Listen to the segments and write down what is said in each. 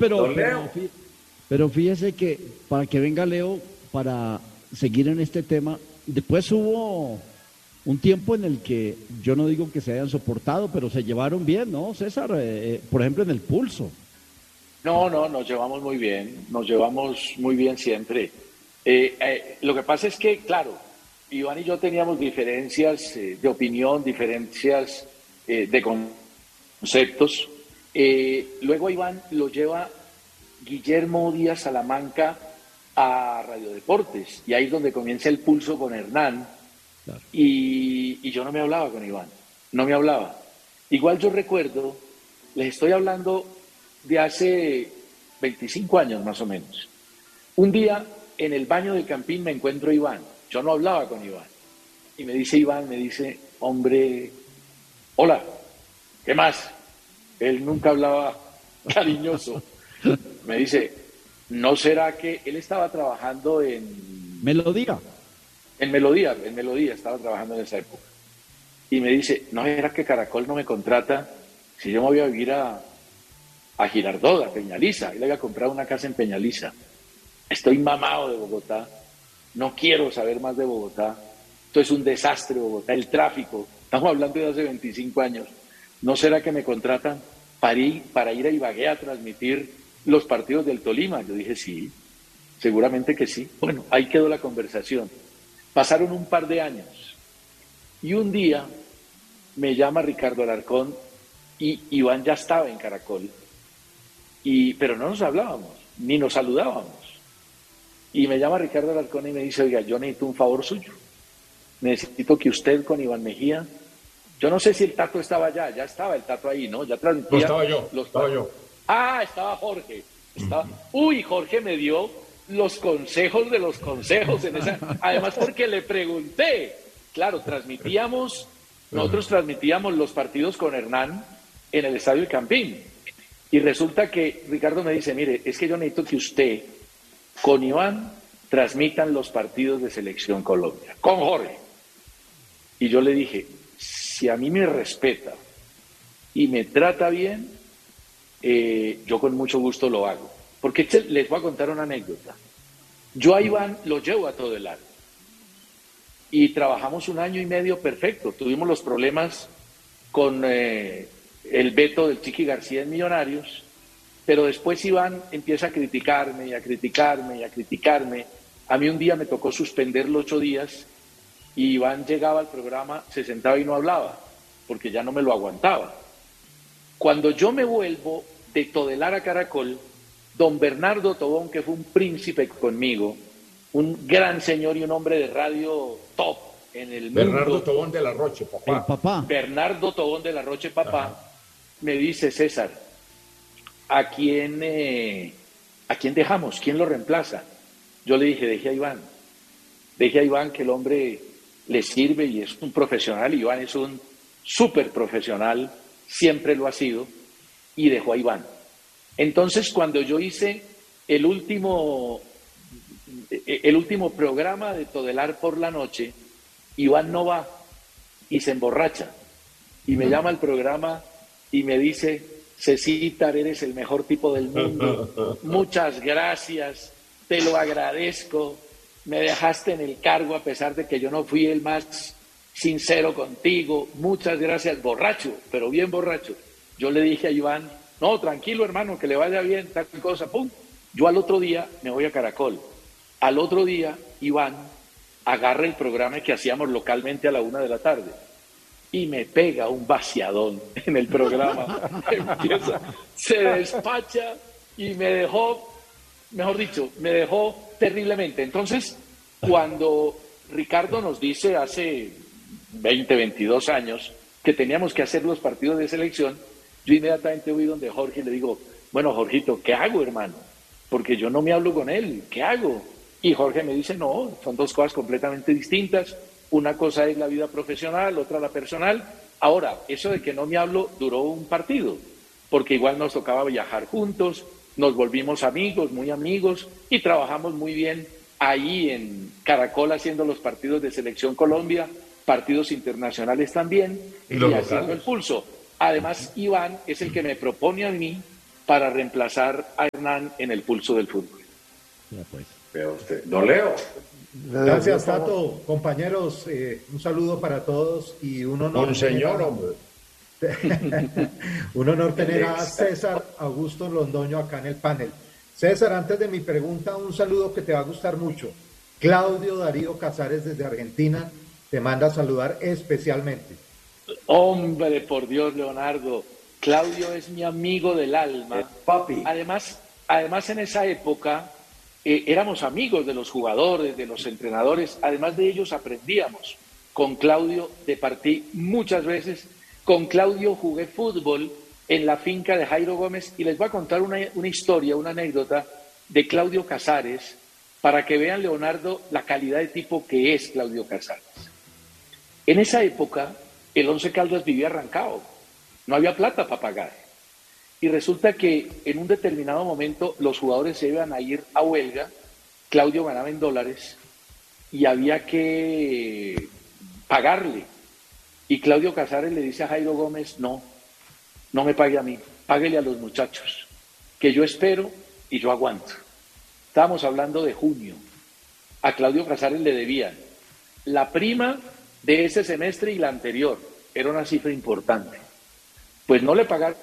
Don Leo. Pero fíjese que para que venga Leo, para seguir en este tema, después hubo un tiempo en el que yo no digo que se hayan soportado, pero se llevaron bien, ¿no, César? Por ejemplo, en el pulso. No, no, nos llevamos muy bien siempre. Lo que pasa es que, claro, Iván y yo teníamos diferencias de opinión, diferencias de conceptos. Luego a Iván lo lleva Guillermo Díaz Salamanca a Radio Deportes, y ahí es donde comienza el pulso con Hernán. Claro. Y yo no me hablaba con Iván, no me hablaba. Igual yo recuerdo, les estoy hablando de hace 25 años más o menos. Un día en el baño del Campín me encuentro a Iván, yo no hablaba con Iván. Y me dice Iván, hombre, hola, ¿qué más? Él nunca hablaba cariñoso. Me dice, ¿no será que él estaba trabajando en Melodía. En Melodía estaba trabajando en esa época. Y me dice, ¿no era que Caracol no me contrata si yo me voy a vivir a Girardot, a Peñaliza? Él había comprado una casa en Peñaliza. Estoy mamado de Bogotá, no quiero saber más de Bogotá. Esto es un desastre, Bogotá, el tráfico. Estamos hablando de hace 25 años. ¿No será que me contratan para ir a Ibagué a transmitir los partidos del Tolima? Yo dije, sí, seguramente que sí. Bueno, ahí quedó la conversación. Pasaron un par de años y un día me llama Ricardo Alarcón y Iván ya estaba en Caracol, pero no nos hablábamos, ni nos saludábamos. Y me llama Ricardo Alarcón y me dice, oiga, yo necesito un favor suyo. Necesito que usted con Iván Mejía, yo no sé si el Tato estaba allá, ya estaba el Tato ahí, ¿no? Ya transmitía. No, estaba yo. Ah, estaba Jorge. Uy, Jorge me dio los consejos de los consejos además porque le pregunté. Claro, nosotros transmitíamos los partidos con Hernán en el Estadio El Campín, y resulta que Ricardo me dice, mire, es que yo necesito que usted con Iván transmitan los partidos de Selección Colombia con Jorge. Y yo le dije, si a mí me respeta y me trata bien, yo con mucho gusto lo hago. Porque les voy a contar una anécdota. Yo a Iván lo llevo a Todelar y trabajamos 1 año y medio perfecto. Tuvimos los problemas con el veto del Chiqui García en Millonarios, pero después Iván empieza a criticarme y a criticarme y a criticarme. A mí un día me tocó suspenderlo 8 días y Iván llegaba al programa, se sentaba y no hablaba, porque ya no me lo aguantaba. Cuando yo me vuelvo de Todelar a Caracol, don Bernardo Tobón, que fue un príncipe conmigo, un gran señor y un hombre de radio top en el mundo. Bernardo Tobón de la Roche, papá. El papá. Bernardo Tobón de la Roche, papá. Me dice, César, ¿a quién dejamos? ¿Quién lo reemplaza? Yo le dije, deje a Iván, que el hombre le sirve y es un profesional. Iván es un súper profesional, siempre lo ha sido, y dejó a Iván. Entonces, cuando yo hice el último programa de Todelar por la noche, Iván no va y se emborracha. Y me llama al programa y me dice, Cecitar, eres el mejor tipo del mundo, muchas gracias, te lo agradezco, me dejaste en el cargo a pesar de que yo no fui el más sincero contigo, muchas gracias, borracho, pero bien borracho. Yo le dije a Iván, no, tranquilo hermano, que le vaya bien, tal cosa, pum. Yo al otro día me voy a Caracol. Al otro día, Iván agarra el programa que hacíamos localmente a la 1 de la tarde y me pega un vaciadón en el programa. Se despacha y me dejó, mejor dicho, me dejó terriblemente. Entonces, cuando Ricardo nos dice hace 20, 22 años que teníamos que hacer los partidos de selección, yo inmediatamente voy donde Jorge y le digo, bueno, Jorgito, ¿qué hago, hermano? Porque yo no me hablo con él, ¿qué hago? Y Jorge me dice, no, son dos cosas completamente distintas. Una cosa es la vida profesional, otra la personal. Ahora, eso de que no me hablo duró un partido, porque igual nos tocaba viajar juntos, nos volvimos amigos, muy amigos, y trabajamos muy bien ahí en Caracol haciendo los partidos de Selección Colombia, partidos internacionales también, y haciendo el pulso. Además, Iván es el que me propone a mí para reemplazar a Hernán en el pulso del fútbol. Ya pues. Vea usted. Don Leo. Gracias, Tato. Compañeros, un saludo para todos y un honor. Monseñor, hombre. Un honor tener a César Augusto Londoño acá en el panel. César, antes de mi pregunta, un saludo que te va a gustar mucho. Claudio Darío Casares desde Argentina te manda a saludar especialmente. Hombre, por Dios, Leonardo. Claudio es mi amigo del alma. Papi. Además en esa época éramos amigos de los jugadores, de los entrenadores. Además de ellos aprendíamos. Con Claudio departí muchas veces. Con Claudio jugué fútbol en la finca de Jairo Gómez y les voy a contar una historia, una anécdota de Claudio Casares para que vean, Leonardo, la calidad de tipo que es Claudio Casares. En esa época, el Once Caldas vivía arrancado, no había plata para pagar. Y resulta que en un determinado momento los jugadores se iban a ir a huelga, Claudio ganaba en dólares y había que pagarle. Y Claudio Casares le dice a Jairo Gómez, no me pague a mí, páguele a los muchachos, que yo espero y yo aguanto. Estábamos hablando de junio. A Claudio Casares le debían la prima de ese semestre y la anterior. Era una cifra importante. Pues no le pagaron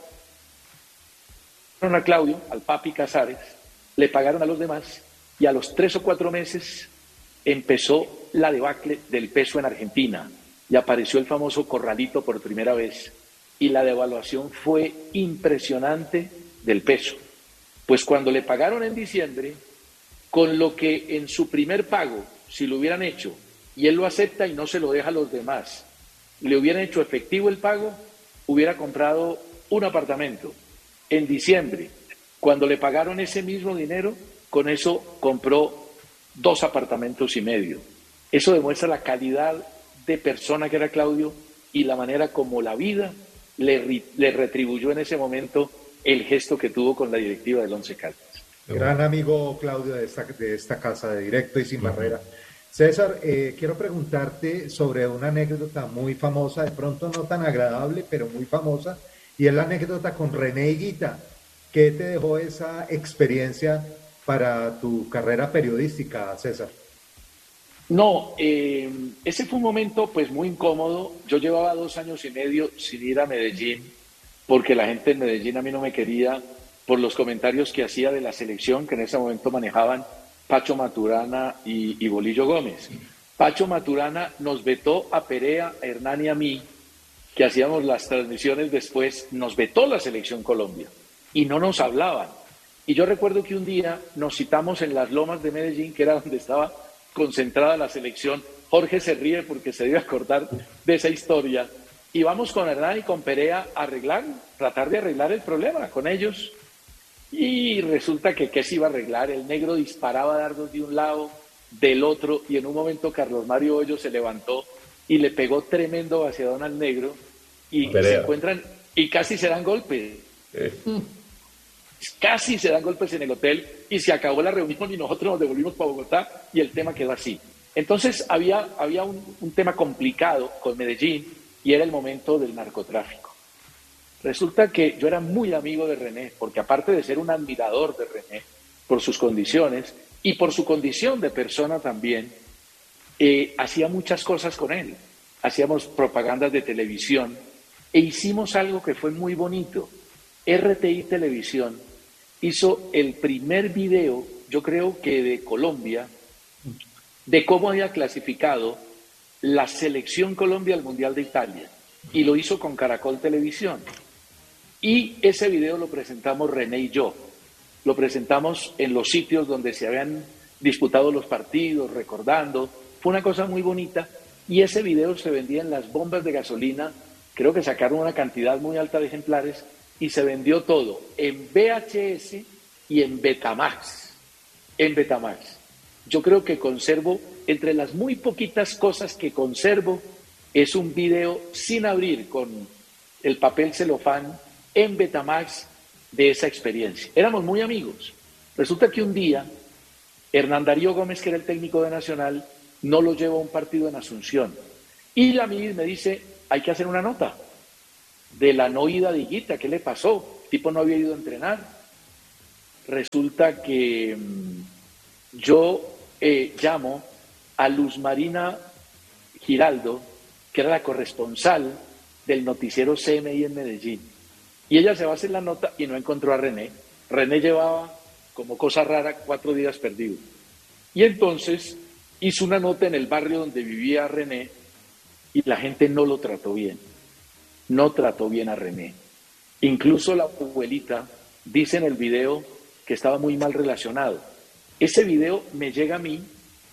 a Claudio, al papi Casares, le pagaron a los demás y a los 3 o 4 meses empezó la debacle del peso en Argentina y apareció el famoso corralito por primera vez y la devaluación fue impresionante del peso. Pues cuando le pagaron en diciembre, con lo que en su primer pago, si lo hubieran hecho, y él lo acepta y no se lo deja a los demás, le hubieran hecho efectivo el pago, hubiera comprado un apartamento. En diciembre, cuando le pagaron ese mismo dinero, con eso compró 2 apartamentos y medio. Eso demuestra la calidad de persona que era Claudio y la manera como la vida le retribuyó en ese momento el gesto que tuvo con la directiva del Once Caldas. Gran amigo Claudio de esta casa de Directo y Sin Barrera. César, quiero preguntarte sobre una anécdota muy famosa, de pronto no tan agradable, pero muy famosa, y es la anécdota con René Higuita. ¿Qué te dejó esa experiencia para tu carrera periodística, César? No, ese fue un momento pues muy incómodo. Yo llevaba 2 años y medio sin ir a Medellín, porque la gente en Medellín a mí no me quería por los comentarios que hacía de la selección, que en ese momento manejaban Pacho Maturana y Bolillo Gómez. Pacho Maturana nos vetó a Perea, a Hernán y a mí, que hacíamos las transmisiones después, nos vetó la Selección Colombia y no nos hablaban. Y yo recuerdo que un día nos citamos en las Lomas de Medellín, que era donde estaba concentrada la selección. Jorge se ríe porque se debe acordar de esa historia. Y vamos con Hernán y con Perea a tratar de arreglar el problema con ellos. Y resulta que ¿qué se iba a arreglar? El negro disparaba dardos de un lado, del otro, y en un momento Carlos Mario Hoyos se levantó y le pegó tremendo vaciadón al negro y se encuentran y casi se dan golpes. Casi se dan golpes en el hotel y se acabó la reunión y nosotros nos devolvimos para Bogotá y el tema quedó así. Entonces había un tema complicado con Medellín y era el momento del narcotráfico. Resulta que yo era muy amigo de René, porque aparte de ser un admirador de René, por sus condiciones y por su condición de persona también, hacía muchas cosas con él. Hacíamos propagandas de televisión e hicimos algo que fue muy bonito. RTI Televisión hizo el primer video, yo creo que de Colombia, de cómo había clasificado la selección Colombia al Mundial de Italia, y lo hizo con Caracol Televisión. Y ese video lo presentamos René y yo. Lo presentamos en los sitios donde se habían disputado los partidos, recordando. Fue una cosa muy bonita. Y ese video se vendía en las bombas de gasolina. Creo que sacaron una cantidad muy alta de ejemplares y se vendió todo en VHS y en Betamax. En Betamax. Yo creo que conservo, entre las muy poquitas cosas que conservo, es un video sin abrir con el papel celofán en Betamax de esa experiencia. Éramos muy amigos. Resulta que un día Hernán Darío Gómez, que era el técnico de Nacional, no lo llevó a un partido en Asunción. Y la MIR me dice, hay que hacer una nota de la no ida de Higuita, ¿qué le pasó? El tipo no había ido a entrenar. resulta que yo llamo a Luz Marina Giraldo, que era la corresponsal del noticiero CMI en Medellín. Y ella se va a hacer la nota y no encontró a René. René llevaba, como cosa rara, 4 días perdido. Y entonces hizo una nota en el barrio donde vivía René y la gente no lo trató bien. No trató bien a René. Incluso la abuelita dice en el video que estaba muy mal relacionado. Ese video me llega a mí,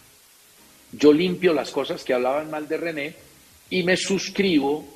yo limpio las cosas que hablaban mal de René y me suscribo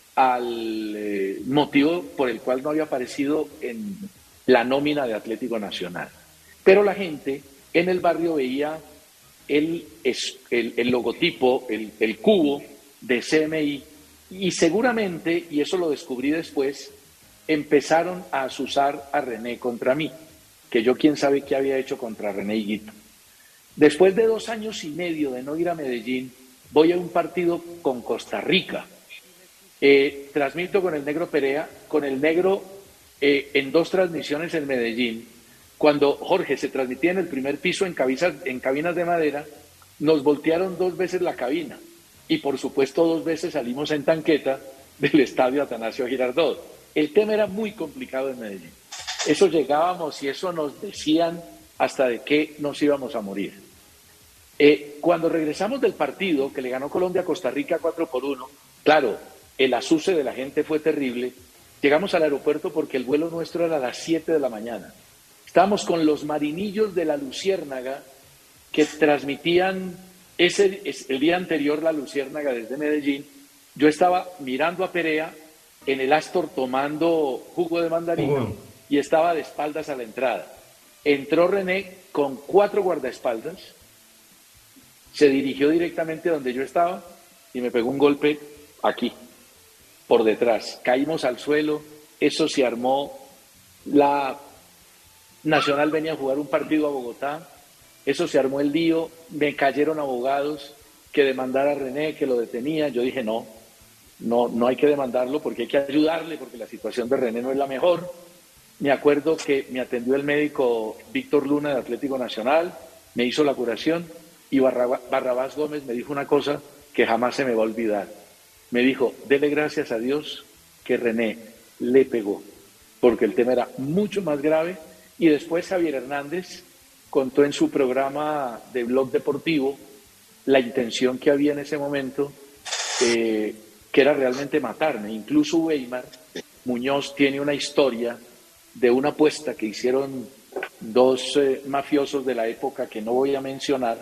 al motivo por el cual no había aparecido en la nómina de Atlético Nacional. Pero la gente en el barrio veía el logotipo, el cubo de CMI y seguramente, y eso lo descubrí después, empezaron a azuzar a René contra mí, que yo quién sabe qué había hecho contra René Higuita. Después de 2 años y medio de no ir a Medellín, voy a un partido con Costa Rica. Transmito con el Negro Perea, con el Negro en 2 transmisiones en Medellín. Cuando Jorge se transmitía en el primer piso en cabinas de madera, nos voltearon 2 veces la cabina y por supuesto 2 veces salimos en tanqueta del estadio Atanasio Girardot. El tema era muy complicado en Medellín. Eso llegábamos y eso nos decían hasta de qué nos íbamos a morir. Cuando regresamos del partido que le ganó Colombia a Costa Rica 4-1, claro, el azuse de la gente fue terrible. Llegamos al aeropuerto porque el vuelo nuestro era a las 7 de la mañana. Estábamos con los marinillos de la Luciérnaga que transmitían el día anterior la Luciérnaga desde Medellín. Yo estaba mirando a Perea en el Astor tomando jugo de mandarina y estaba de espaldas a la entrada. Entró René con 4 guardaespaldas, se dirigió directamente a donde yo estaba y me pegó un golpe aquí, por detrás. Caímos al suelo, eso se armó. La Nacional venía a jugar un partido a Bogotá, eso se armó el lío, me cayeron abogados que demandara a René, que lo detenía. Yo dije no hay que demandarlo porque hay que ayudarle, porque la situación de René no es la mejor. Me acuerdo que me atendió el médico Víctor Luna de Atlético Nacional, me hizo la curación y Barrabás Gómez me dijo una cosa que jamás se me va a olvidar. Me dijo, dele gracias a Dios que René le pegó, porque el tema era mucho más grave. Y después Javier Hernández contó en su programa de Blog Deportivo la intención que había en ese momento, que era realmente matarme. Incluso Weimar Muñoz tiene una historia de una apuesta que hicieron 2 mafiosos de la época que no voy a mencionar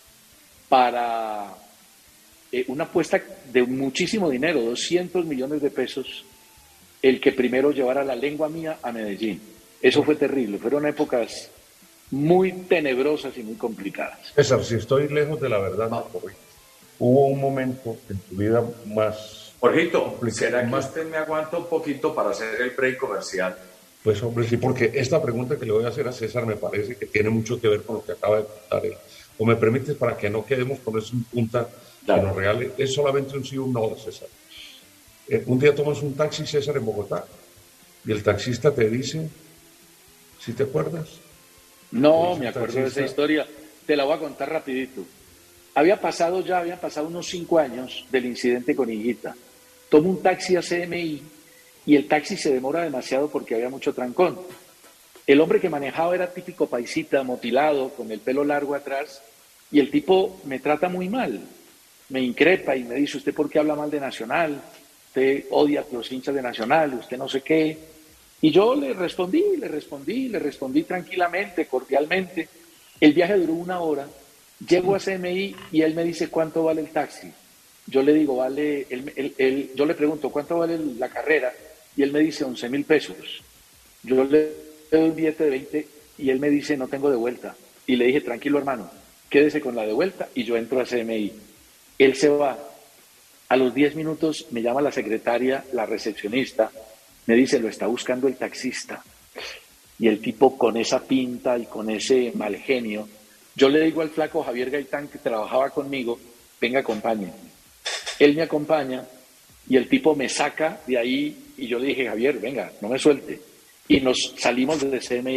para una apuesta de muchísimo dinero, 200 millones de pesos, el que primero llevara la lengua mía a Medellín. Eso fue terrible, fueron épocas muy tenebrosas y muy complicadas. César, si estoy lejos de la verdad, no, hubo un momento en tu vida más... Jorgito, ¿será que usted me aguanta un poquito para hacer el break comercial? Pues hombre, sí, porque esta pregunta que le voy a hacer a César me parece que tiene mucho que ver con lo que acaba de contar él. O me permites, para que no quedemos con eso en punta, claro, que nos regale, es solamente un sí o un no, César. Un día tomas un taxi, César, en Bogotá, y el taxista te dice, ¿sí te acuerdas? No, me acuerdo de esa historia, te la voy a contar rapidito. Habían pasado unos 5 años del incidente con Higuita. Tomo un taxi a CMI y el taxi se demora demasiado porque había mucho trancón. El hombre que manejaba era típico paisita, motilado, con el pelo largo atrás, y el tipo me trata muy mal. Me increpa y me dice, ¿usted por qué habla mal de Nacional? Usted odia a los hinchas de Nacional, usted no sé qué. Y yo le respondí tranquilamente, cordialmente. El viaje duró 1 hora. Llego a CMI y él me dice, ¿cuánto vale el taxi? Yo le digo, yo le pregunto, ¿cuánto vale la carrera? Y él me dice, 11.000 pesos. Yo le doy un billete de 20 y él me dice, no tengo de vuelta. Y le dije, tranquilo hermano, quédese con la de vuelta, y yo entro a CMI. Él se va. A los 10 minutos me llama la secretaria, la recepcionista, me dice, lo está buscando el taxista. Y el tipo con esa pinta y con ese mal genio, yo le digo al flaco Javier Gaitán, que trabajaba conmigo, venga, acompáñeme. Él me acompaña y el tipo me saca de ahí y yo le dije, Javier, venga, no me suelte. Y nos salimos de CMI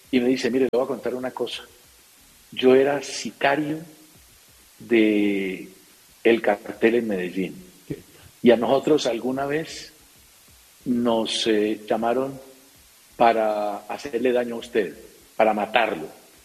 y me dice, mire, le voy a contar una cosa. Yo era sicario de el cartel en Medellín. Y a nosotros alguna vez nos llamaron para hacerle daño a usted, para matarlo.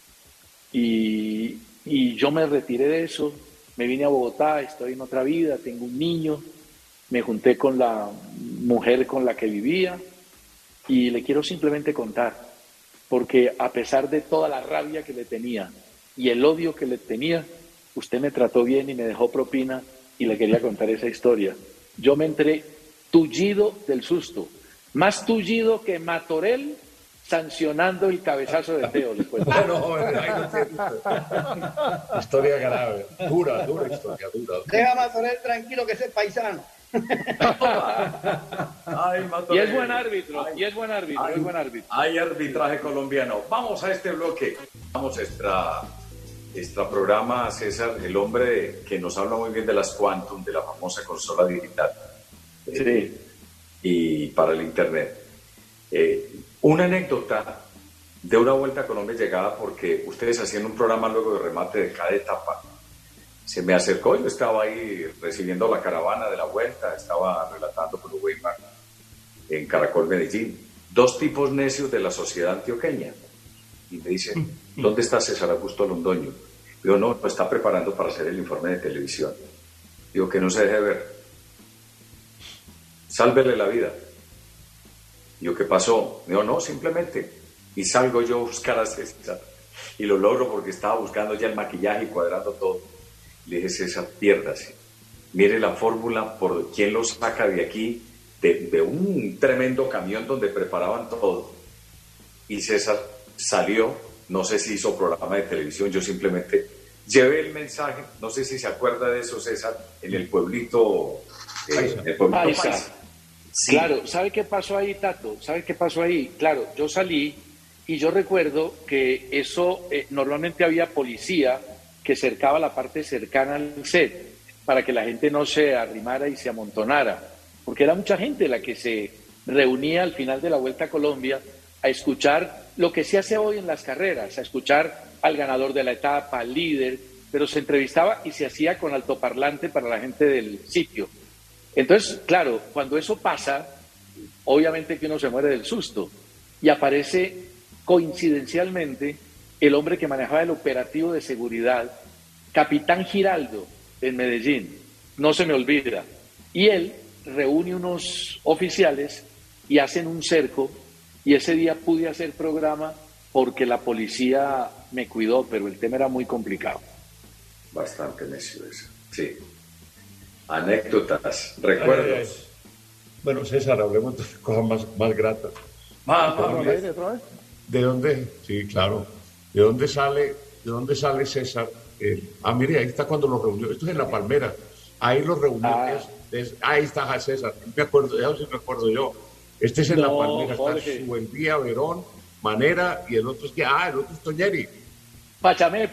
Y yo me retiré de eso, me vine a Bogotá, estoy en otra vida, tengo un niño, me junté con la mujer con la que vivía y le quiero simplemente contar, porque a pesar de toda la rabia que le tenía y el odio que le tenía, usted me trató bien y me dejó propina y le quería contar esa historia. Yo me entré tullido del susto, más tullido que Matorel sancionando el cabezazo de Teo. Bueno, joven, ahí no tiene historia grave, dura historia, dura. Deja a Matorel tranquilo que ese es paisano. Ay, y es buen árbitro, es buen árbitro. Hay arbitraje colombiano. Vamos a este bloque. Vamos a nuestro programa, César, el hombre que nos habla muy bien de las Quantum, de la famosa consola digital. Sí. Y para el Internet. Una anécdota de una vuelta a Colombia llegada porque ustedes hacían un programa luego de remate de cada etapa. Se me acercó, yo estaba ahí recibiendo la caravana de la vuelta, estaba relatando por Weimar en Caracol Medellín. 2 tipos necios de la sociedad antioqueña. Y me dicen, ¿dónde está César Augusto Londoño? Digo, no, lo está preparando para hacer el informe de televisión. Digo, que no se deje ver. Sálvele la vida. Digo, ¿qué pasó? Digo, no, simplemente. Y salgo yo a buscar a César. Y lo logro porque estaba buscando ya el maquillaje y cuadrando todo. Le dije, César, piérdase. Mire la fórmula por quién lo saca de aquí, de un tremendo camión donde preparaban todo. Y César salió, no sé si hizo programa de televisión, yo simplemente llevé el mensaje, no sé si se acuerda de eso, César, en el pueblito Paisa. Sí. Claro, ¿sabe qué pasó ahí, Tato? ¿Sabe qué pasó ahí? Claro, yo salí y yo recuerdo que eso, normalmente había policía que cercaba la parte cercana al set para que la gente no se arrimara y se amontonara, porque era mucha gente la que se reunía al final de la Vuelta a Colombia a escuchar lo que se hace hoy en las carreras, a escuchar al ganador de la etapa, al líder, pero se entrevistaba y se hacía con altoparlante para la gente del sitio. Entonces, claro, cuando eso pasa, obviamente que uno se muere del susto y aparece coincidencialmente el hombre que manejaba el operativo de seguridad, Capitán Giraldo, en Medellín, no se me olvida. Y él reúne unos oficiales y hacen un cerco, y ese día pude hacer programa porque la policía me cuidó, pero el tema era muy complicado. Bastante necio eso, sí. Anécdotas, recuerdos. Bueno, César, hablemos de cosas más gratas. ¿De dónde? Sí, claro. ¿De dónde sale César? Mire, ahí está cuando lo reunió. Esto es en La Palmera. Ahí lo reunió. Ahí está César. Me acuerdo, eso sí me acuerdo yo. Este es en La Palmera. Jorge. Está Subeldía, Verón, Manera y el otro es Toñeri. Pachamé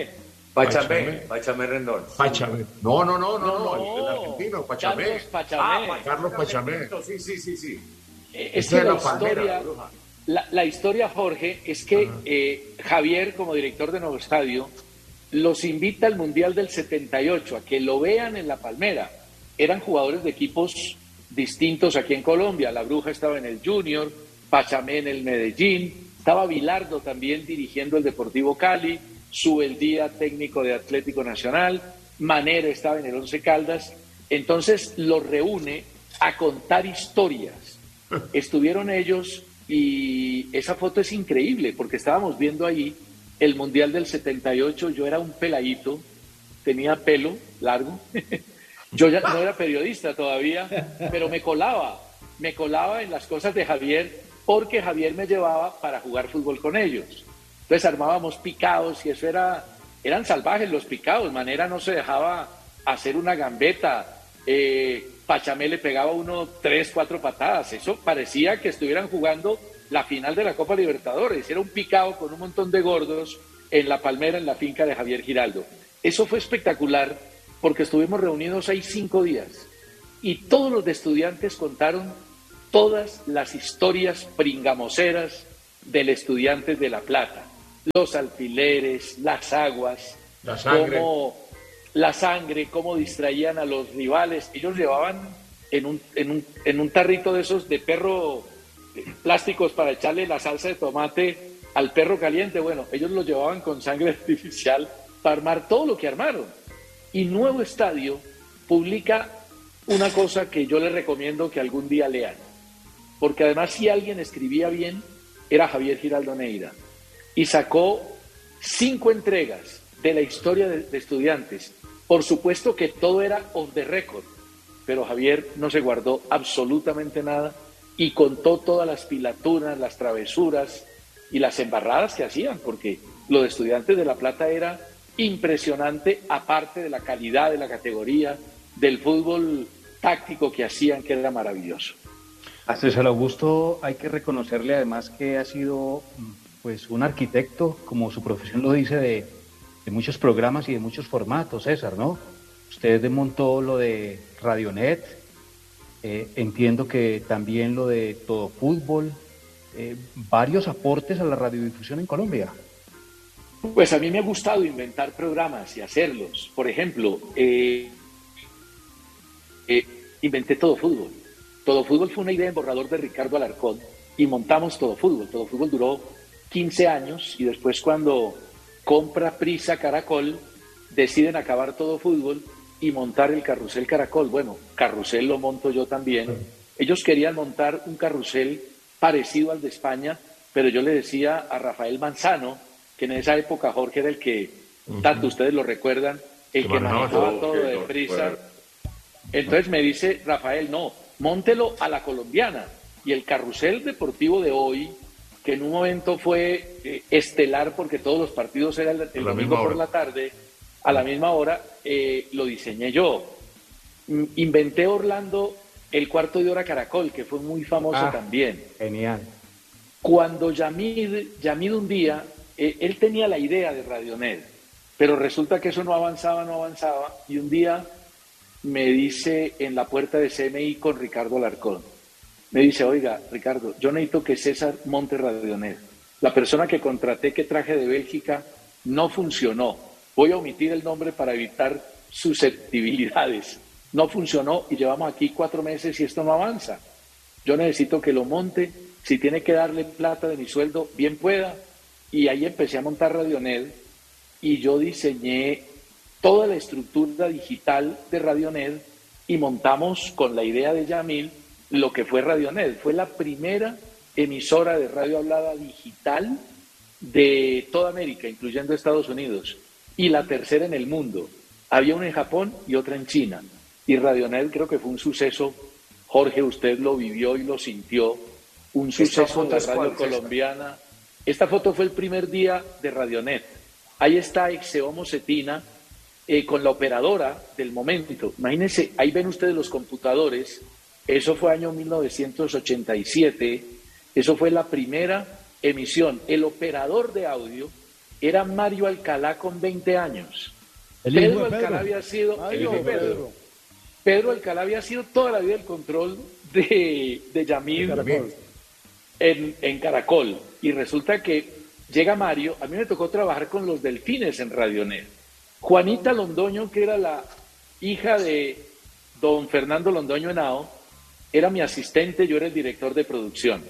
Rendón. Pachamé. No, el argentino, Pachamé. Carlos Pachamé. Sí. Es que la historia, Jorge, es que Javier, como director de Nuevo Estadio, los invita al Mundial del 78 a que lo vean en La Palmera. Eran jugadores de equipos distintos aquí en Colombia. La Bruja estaba en el Junior, Pachamé en el Medellín, estaba Bilardo también dirigiendo el Deportivo Cali, Subeldía técnico de Atlético Nacional, Manera estaba en el Once Caldas. Entonces los reúne a contar historias. Estuvieron ellos y esa foto es increíble porque estábamos viendo ahí el Mundial del 78, yo era un peladito, tenía pelo largo, yo ya no era periodista todavía, pero me colaba en las cosas de Javier porque Javier me llevaba para jugar fútbol con ellos. Entonces armábamos picados y eso eran salvajes los picados, Manera no se dejaba hacer una gambeta, Pachamé le pegaba uno 3, 4 patadas, eso parecía que estuvieran jugando la final de la Copa Libertadores, era un picado con un montón de gordos en La Palmera, en la finca de Javier Giraldo. Eso fue espectacular porque estuvimos reunidos ahí 5 días y todos los de estudiantes contaron todas las historias pringamoseras del Estudiantes de La Plata. Los alfileres, las aguas, la sangre, cómo distraían a los rivales. Ellos llevaban en un tarrito de esos de perro, plásticos para echarle la salsa de tomate al perro caliente. Bueno, ellos lo llevaban con sangre artificial para armar todo lo que armaron. Y Nuevo Estadio publica una cosa que yo les recomiendo que algún día lean, porque además si alguien escribía bien era Javier Giraldo Neira, y sacó 5 entregas de la historia de Estudiantes. Por supuesto que todo era off the record, pero Javier no se guardó absolutamente nada y contó todas las pilaturas, las travesuras y las embarradas que hacían, porque lo de Estudiantes de La Plata era impresionante, aparte de la calidad de la categoría, del fútbol táctico que hacían, que era maravilloso. A César Augusto hay que reconocerle además que ha sido pues un arquitecto, como su profesión lo dice, de muchos programas y de muchos formatos, César, ¿no? Usted montó lo de Radionet, entiendo que también lo de Todo Fútbol, varios aportes a la radiodifusión en Colombia. Pues a mí me ha gustado inventar programas y hacerlos. Por ejemplo, inventé Todo Fútbol. Todo Fútbol fue una idea en borrador de Ricardo Alarcón y montamos Todo Fútbol. Todo Fútbol duró 15 años y después cuando compra Prisa Caracol, deciden acabar Todo Fútbol y montar el Carrusel Caracol. Bueno, Carrusel lo monto yo también. Ellos querían montar un carrusel parecido al de España, pero yo le decía a Rafael Manzano, que en esa época Jorge era el que, tanto ustedes lo recuerdan, el que manejaba todo de Prisa. Entonces me dice Rafael, no, móntelo a la colombiana. Y el carrusel deportivo de hoy, que en un momento fue estelar porque todos los partidos eran el domingo por la tarde, a la misma hora, lo diseñé yo. Inventé Orlando el cuarto de hora Caracol, que fue muy famoso también. Genial. Cuando Yamid un día, él tenía la idea de Radionet, pero resulta que eso no avanzaba, y un día me dice en la puerta de CMI con Ricardo Alarcón, me dice, oiga, Ricardo, yo necesito que César monte Radionet. La persona que contraté, que traje de Bélgica, no funcionó. Voy a omitir el nombre para evitar susceptibilidades. No funcionó y llevamos aquí 4 meses y esto no avanza. Yo necesito que lo monte. Si tiene que darle plata de mi sueldo, bien pueda. Y ahí empecé a montar Radionet y yo diseñé toda la estructura digital de Radionet y montamos con la idea de Yamil lo que fue Radionet. Fue la primera emisora de radio hablada digital de toda América, incluyendo Estados Unidos, y la tercera en el mundo. Había una en Japón y otra en China. Y Radionet creo que fue un suceso. Jorge, usted lo vivió y lo sintió. Un suceso de la radio colombiana. Esta foto fue el primer día de Radionet. Ahí está Exeomo Cetina con la operadora del momento. Imagínense, ahí ven ustedes los computadores. Eso fue año 1987. Eso fue la primera emisión. El operador de audio era Mario Alcalá con 20 años. Pedro Alcalá había sido... Pedro Alcalá había sido toda la vida el control de Yamil en Caracol. Y resulta que llega Mario. A mí me tocó trabajar con los Delfines en Radionet. Juanita Londoño, que era la hija de don Fernando Londoño Henao, era mi asistente, yo era el director de producción.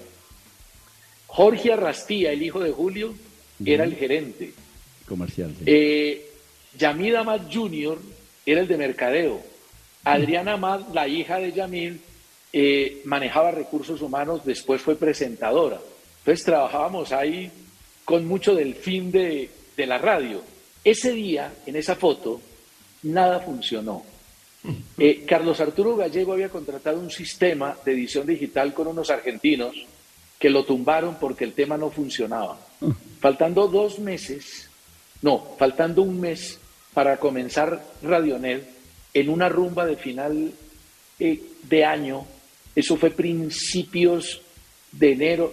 Jorge Arrastía, el hijo de Julio, era el gerente. Comercial. Sí. Yamid Amad Jr. era el de mercadeo. Adriana Amad, la hija de Yamil, manejaba recursos humanos, después fue presentadora. Entonces trabajábamos ahí con mucho del fin de la radio. Ese día, en esa foto, nada funcionó. Carlos Arturo Gallego había contratado un sistema de edición digital con unos argentinos que lo tumbaron porque el tema no funcionaba. Faltando un mes para comenzar Radionet, en una rumba de final de año, eso fue principios de enero,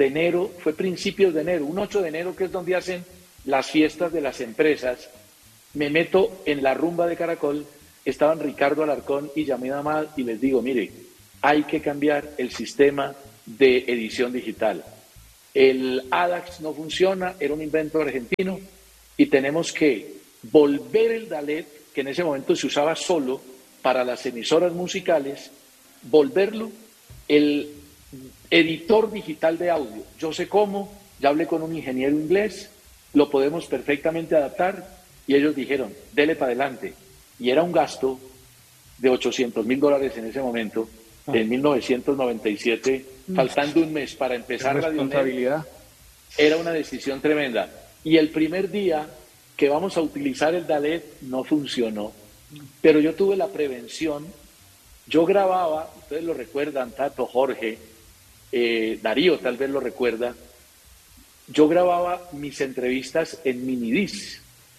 un 8 de enero, que es donde hacen las fiestas de las empresas. Me meto en la rumba de Caracol, estaban Ricardo Alarcón y Yamid Amad, y les digo, mire, hay que cambiar el sistema de edición digital. el ADAX no funciona, era un invento argentino, y tenemos que volver el DALET, que en ese momento se usaba solo para las emisoras musicales, volverlo el editor digital de audio. Yo sé cómo, ya hablé con un ingeniero inglés, lo podemos perfectamente adaptar, y ellos dijeron, dele para adelante. Y era un gasto de $800,000 en ese momento, en 1997, faltando un mes para empezar responsabilidad. Era una decisión tremenda. Y el primer día que vamos a utilizar el DALET no funcionó. Pero yo tuve la prevención. Yo grababa, ustedes lo recuerdan, Tato, Jorge, Darío tal vez lo recuerda, yo grababa mis entrevistas en minidisc.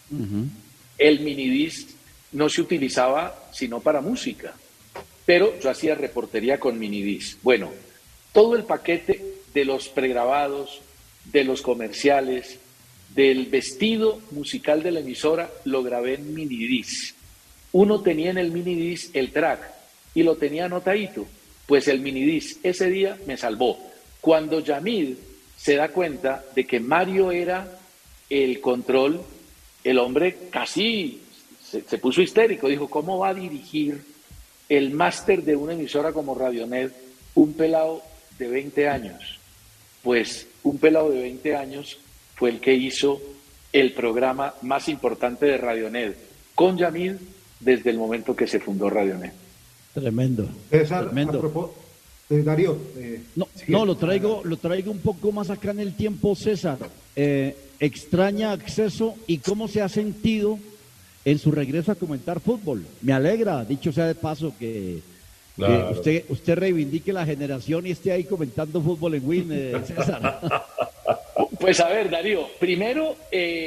El minidisc no se utilizaba sino para música, pero yo hacía reportería con minidisc. Bueno, todo el paquete de los pregrabados, de los comerciales, del vestido musical de la emisora, lo grabé en minidisc. Uno tenía en el minidisc el track y lo tenía anotadito. Pues el minidisc ese día me salvó. Cuando Yamid se da cuenta de que Mario era el control, el hombre casi se puso histérico. Dijo, ¿cómo va a dirigir el máster de una emisora como Radionet un pelado de 20 años? Pues un pelado de 20 años fue el que hizo el programa más importante de Radionet con Yamid desde el momento que se fundó Radionet. Tremendo. César, tremendo. a propósito, Darío. No, lo traigo un poco más acá en el tiempo, César. Extraña Acceso y cómo se ha sentido en su regreso a comentar fútbol. Me alegra, dicho sea de paso, que usted reivindique la generación y esté ahí comentando fútbol en Win, César. Pues a ver, Darío, primero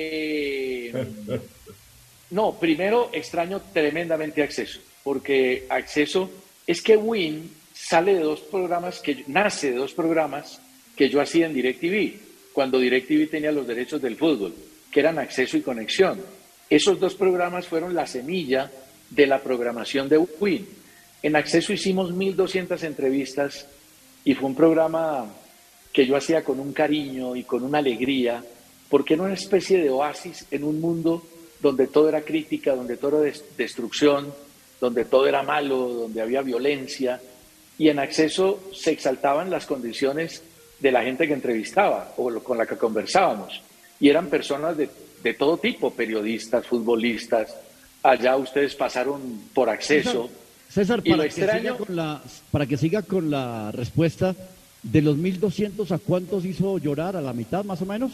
extraño tremendamente Acceso, porque Acceso es que Win nace de dos programas que yo hacía en DirecTV, cuando DirecTV tenía los derechos del fútbol, que eran Acceso y Conexión. Esos dos programas fueron la semilla de la programación de Win. En Acceso hicimos 1.200 entrevistas y fue un programa que yo hacía con un cariño y con una alegría, porque era una especie de oasis en un mundo donde todo era crítica, donde todo era destrucción, donde todo era malo, donde había violencia. Y en Acceso se exaltaban las condiciones de la gente que entrevistaba o con la que conversábamos. Y eran personas de todo tipo, periodistas, futbolistas. Allá ustedes pasaron por Acceso. César, para que siga con la respuesta, de los 1.200, ¿a cuántos hizo llorar? ¿A la mitad más o menos?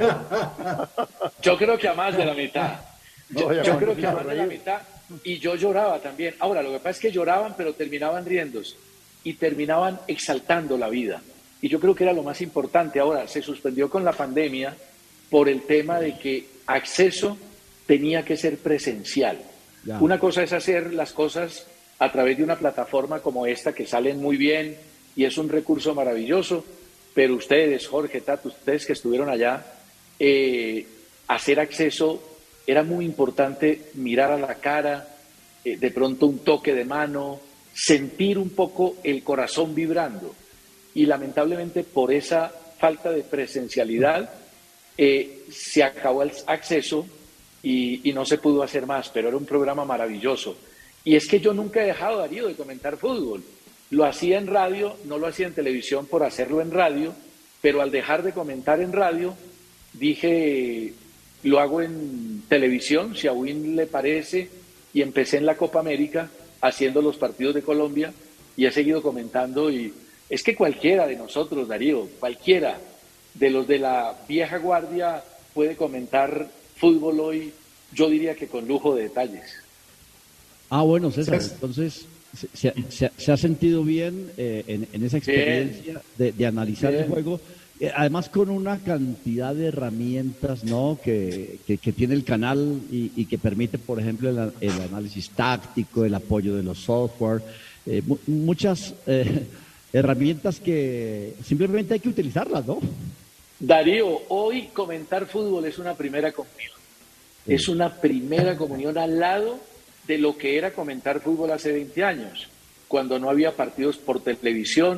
Yo creo que a más de la mitad. Yo creo que a más de la mitad. Y yo lloraba también. Ahora, lo que pasa es que lloraban, pero terminaban riéndose y terminaban exaltando la vida. Y yo creo que era lo más importante. Ahora, se suspendió con la pandemia por el tema de que Acceso tenía que ser presencial. Ya. Una cosa es hacer las cosas a través de una plataforma como esta, que salen muy bien y es un recurso maravilloso, pero ustedes, Jorge, Tato, ustedes que estuvieron allá, hacer Acceso era muy importante, mirar a la cara, de pronto un toque de mano, sentir un poco el corazón vibrando. Y lamentablemente por esa falta de presencialidad se acabó el Acceso y no se pudo hacer más, pero era un programa maravilloso. Y es que yo nunca he dejado, Darío, de comentar fútbol. Lo hacía en radio, no lo hacía en televisión por hacerlo en radio, pero al dejar de comentar en radio, dije, lo hago en televisión, si a Win le parece, y empecé en la Copa América haciendo los partidos de Colombia y he seguido comentando. Y es que cualquiera de nosotros, Darío, cualquiera de los de la vieja guardia puede comentar fútbol hoy, yo diría que con lujo de detalles. Bueno, César, entonces se ha sentido bien en esa experiencia de analizar el juego, además con una cantidad de herramientas, ¿no?, que tiene el canal y que permite, por ejemplo, el análisis táctico, el apoyo de los software, muchas herramientas que simplemente hay que utilizarlas, ¿no? Darío, hoy comentar fútbol es una primera comunión. Sí. Es una primera comunión al lado de lo que era comentar fútbol hace 20 años, cuando no había partidos por televisión,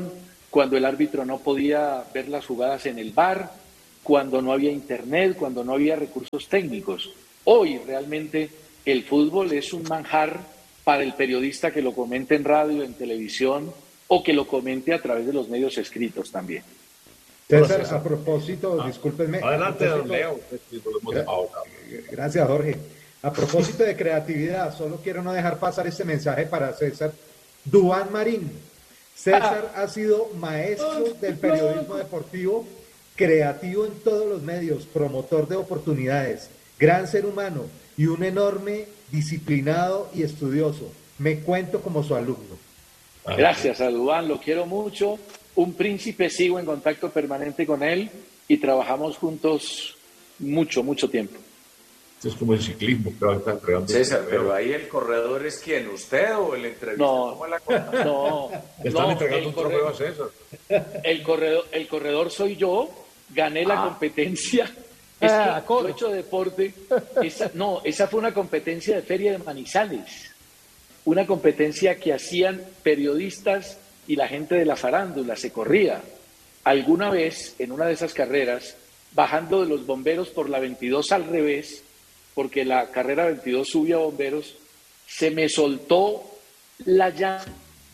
cuando el árbitro no podía ver las jugadas en el VAR, cuando no había internet, cuando no había recursos técnicos. Hoy realmente el fútbol es un manjar para el periodista que lo comente en radio, en televisión o que lo comente a través de los medios escritos también. César, a propósito, discúlpenme. Adelante, don Leo. Gracias, Jorge. A propósito de creatividad, solo quiero no dejar pasar este mensaje para César. Duván Marín. César ha sido maestro del periodismo deportivo, creativo en todos los medios, promotor de oportunidades, gran ser humano y un enorme disciplinado y estudioso. Me cuento como su alumno. Gracias a Duván, lo quiero mucho. Un príncipe, sigo en contacto permanente con él y trabajamos juntos mucho tiempo. Es como el ciclismo, que está entregando. César, pero ahí el corredor es quién, ¿usted o el entrevistador? No, están entregando un trofeo a César. El corredor soy yo, gané la competencia. Es que yo he hecho deporte. Esa fue una competencia de Feria de Manizales. Una competencia que hacían periodistas y la gente de la farándula, se corría. Alguna vez, en una de esas carreras, bajando de los bomberos por la 22 al revés, porque la carrera 22 subía a bomberos, se me soltó la llanta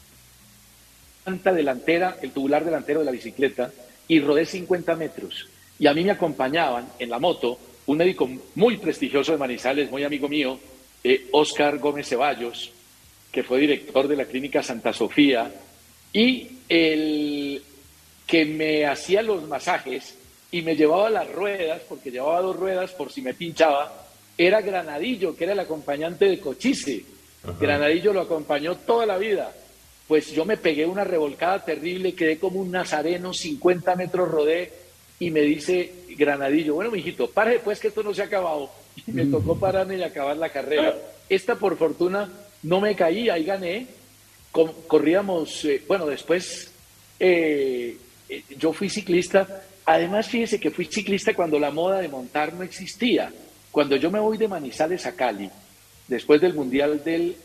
delantera, el tubular delantero de la bicicleta, y rodé 50 metros. Y a mí me acompañaban en la moto un médico muy prestigioso de Manizales, muy amigo mío, Óscar Gómez Ceballos, que fue director de la Clínica Santa Sofía, y el que me hacía los masajes y me llevaba las ruedas, porque llevaba 2 ruedas por si me pinchaba, era Granadillo, que era el acompañante de Cochise. Ajá. Granadillo lo acompañó toda la vida. Pues yo me pegué una revolcada terrible, quedé como un nazareno, 50 metros rodé, y me dice Granadillo, bueno, mijito, pare pues que esto no se ha acabado. Y me tocó pararme y acabar la carrera. Esta, por fortuna, no me caí, ahí gané. Corríamos, después yo fui ciclista. Además, fíjese que fui ciclista cuando la moda de montar no existía. Cuando yo me voy de Manizales a Cali, después del Mundial del